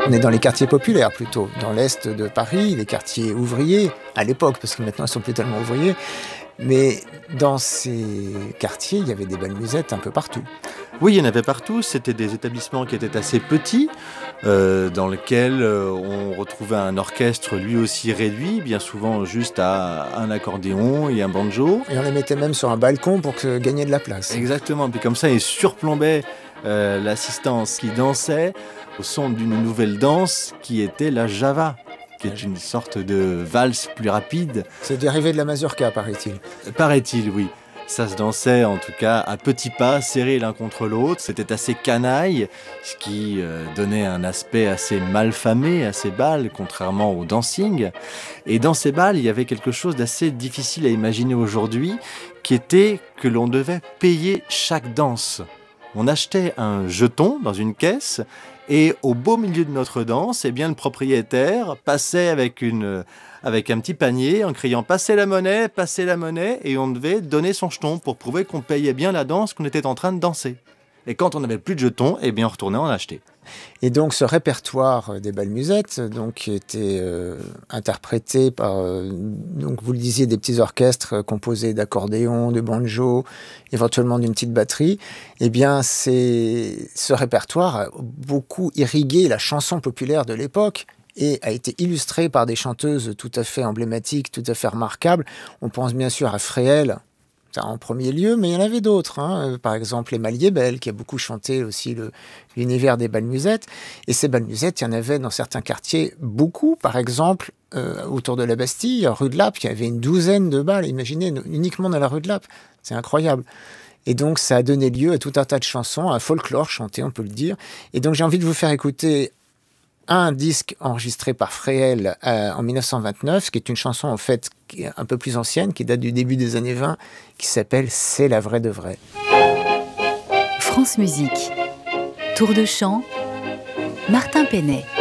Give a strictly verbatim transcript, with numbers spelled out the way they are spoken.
On est dans les quartiers populaires plutôt, dans l'est de Paris, les quartiers ouvriers, à l'époque, parce que maintenant ils sont plus tellement ouvriers. Mais dans ces quartiers, il y avait des bals musettes un peu partout. Oui, il y en avait partout. C'était des établissements qui étaient assez petits, euh, dans lesquels euh, on retrouvait un orchestre lui aussi réduit, bien souvent juste à un accordéon et un banjo. Et on les mettait même sur un balcon pour que, gagner de la place. Exactement. Puis comme ça, ils surplombaient euh, l'assistance qui dansait au son d'une nouvelle danse qui était la java, qui est une sorte de valse plus rapide. C'est dérivé de la mazurka, paraît-il. Paraît-il, oui. Ça se dansait en tout cas à petits pas, serrés l'un contre l'autre. C'était assez canaille, ce qui euh, donnait un aspect assez malfamé à ces bals, contrairement au dancing. Et dans ces bals, il y avait quelque chose d'assez difficile à imaginer aujourd'hui, qui était que l'on devait payer chaque danse. On achetait un jeton dans une caisse, et au beau milieu de notre danse, eh bien, le propriétaire passait avec, une, avec un petit panier en criant « Passez la monnaie, passez la monnaie » et on devait donner son jeton pour prouver qu'on payait bien la danse qu'on était en train de danser. Et quand on n'avait plus de jetons, eh bien, on retournait en acheter. Et donc ce répertoire des bals musettes, donc, qui était euh, interprété par, euh, donc, vous le disiez, des petits orchestres composés d'accordéons, de banjo, éventuellement d'une petite batterie, eh bien c'est, ce répertoire a beaucoup irrigué la chanson populaire de l'époque et a été illustré par des chanteuses tout à fait emblématiques, tout à fait remarquables. On pense bien sûr à Fréhel, en premier lieu, mais il y en avait d'autres. Hein. Par exemple, Emma Liebel, qui a beaucoup chanté aussi le, l'univers des bals musettes. Et ces bals musettes, il y en avait dans certains quartiers beaucoup. Par exemple, euh, autour de la Bastille, rue de Lappe, il y avait une douzaine de bals. Imaginez, uniquement dans la rue de Lappe. C'est incroyable. Et donc, ça a donné lieu à tout un tas de chansons, à un folklore chanté, on peut le dire. Et donc, j'ai envie de vous faire écouter un disque enregistré par Fréhel euh, en dix-neuf cent vingt-neuf, qui est une chanson en fait qui est un peu plus ancienne, qui date du début des années vingt, qui s'appelle « C'est la vraie de vraie ». France Musique, Tour de chant, Martin Penet.